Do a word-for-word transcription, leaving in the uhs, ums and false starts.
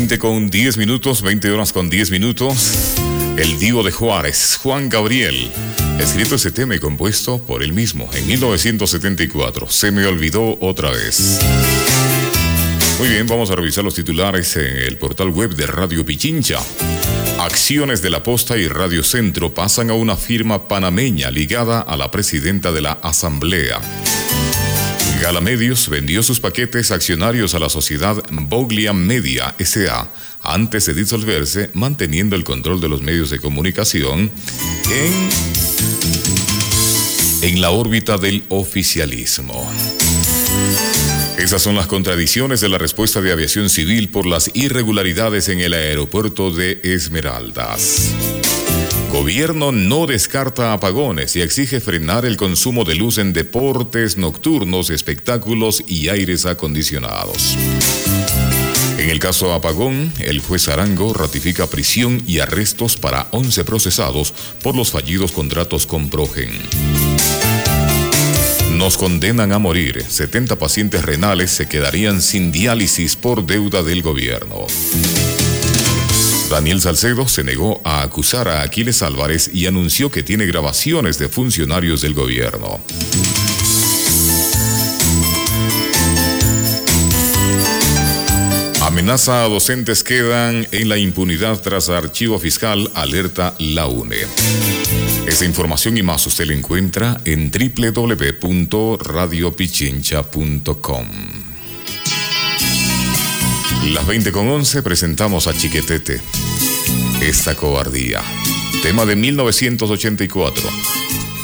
veinte con diez minutos, veinte horas con diez minutos. El Divo de Juárez, Juan Gabriel. Escrito ese tema y compuesto por él mismo en mil novecientos setenta y cuatro. Se me olvidó otra vez. Muy bien, vamos a revisar los titulares en el portal web de Radio Pichincha. Acciones de la Posta y Radio Centro pasan a una firma panameña ligada a la presidenta de la Asamblea. Gala Medios vendió sus paquetes accionarios a la sociedad Voglia Media S A antes de disolverse, manteniendo el control de los medios de comunicación en, en la órbita del oficialismo. Esas son las contradicciones de la respuesta de Aviación Civil por las irregularidades en el aeropuerto de Esmeraldas. Gobierno no descarta apagones y exige frenar el consumo de luz en deportes nocturnos, espectáculos y aires acondicionados. En el caso apagón, el juez Arango ratifica prisión y arrestos para once procesados por los fallidos contratos con Progen. Nos condenan a morir. setenta pacientes renales se quedarían sin diálisis por deuda del gobierno. Daniel Salcedo se negó a acusar a Aquiles Álvarez y anunció que tiene grabaciones de funcionarios del gobierno. Amenaza a docentes quedan en la impunidad tras archivo fiscal, alerta la U N E. Esa información y más usted la encuentra en doble u doble u doble u punto radio pichincha punto com. Las veinte con once presentamos a Chiquetete. Esta cobardía. Tema de mil novecientos ochenta y cuatro.